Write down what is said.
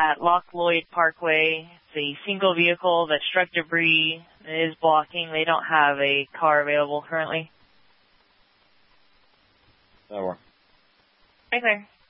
at Loch Lloyd Parkway. It's a single vehicle that struck debris. It is blocking. They don't have a car available currently. Over. Right there.